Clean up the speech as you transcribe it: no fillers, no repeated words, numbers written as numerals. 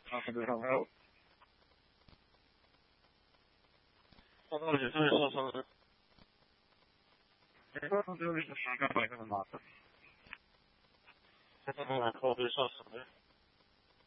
possibly help out. Although there's also there's also doing some shotgun like in the market. I don't know what I call this also there.